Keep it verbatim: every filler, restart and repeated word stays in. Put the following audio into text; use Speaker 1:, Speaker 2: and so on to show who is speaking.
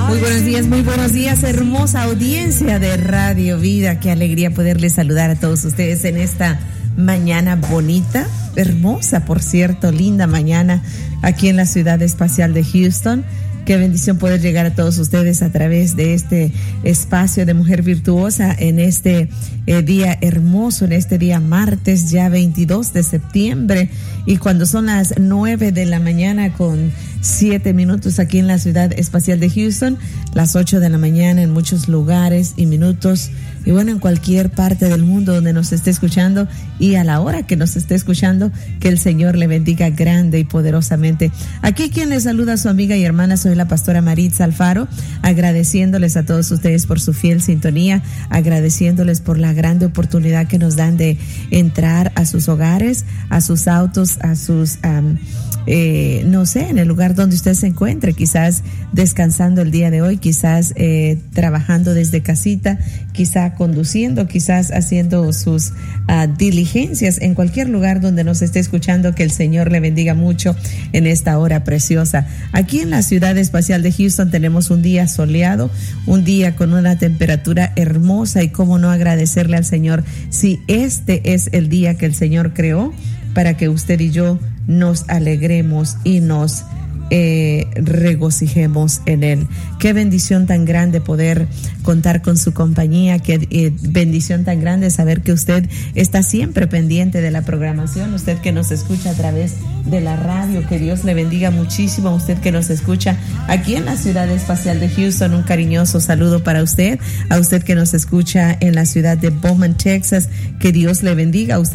Speaker 1: Muy buenos días, muy buenos días, hermosa audiencia de Radio Vida. Qué alegría poderles saludar a todos ustedes en esta mañana bonita, hermosa, por cierto, linda mañana aquí en la ciudad espacial de Houston. Qué bendición poder llegar a todos ustedes a través de este espacio de Mujer Virtuosa en este eh, día hermoso, en este día martes ya veintidós de septiembre, y cuando son las nueve de la mañana con siete minutos aquí en la ciudad espacial de Houston, las ocho de la mañana en muchos lugares y minutos, y bueno, en cualquier parte del mundo donde nos esté escuchando y a la hora que nos esté escuchando, que el Señor le bendiga grande y poderosamente. Aquí quien les saluda, su amiga y hermana, soy la pastora Maritza Alfaro, agradeciéndoles a todos ustedes por su fiel sintonía, agradeciéndoles por la grande oportunidad que nos dan de entrar a sus hogares, a sus autos, a sus, um, eh, no sé, en el lugar donde usted se encuentre, quizás descansando el día de hoy, quizás eh, trabajando desde casita, quizás conduciendo, quizás haciendo sus uh, diligencias, en cualquier lugar donde nos esté escuchando, que el Señor le bendiga mucho en esta hora preciosa. Aquí en la ciudad espacial de Houston tenemos un día soleado, un día con una temperatura hermosa, y cómo no agradecerle al Señor si este es el día que el Señor creó para que usted y yo nos alegremos y nos Eh, regocijemos en él. Qué bendición tan grande poder contar con su compañía, qué eh, bendición tan grande saber que usted está siempre pendiente de la programación, usted que nos escucha a través de la radio. Que Dios le bendiga muchísimo a usted que nos escucha aquí en la ciudad espacial de Houston. Un cariñoso saludo para usted, a usted que nos escucha en la ciudad de Beaumont, Texas. Que Dios le bendiga a usted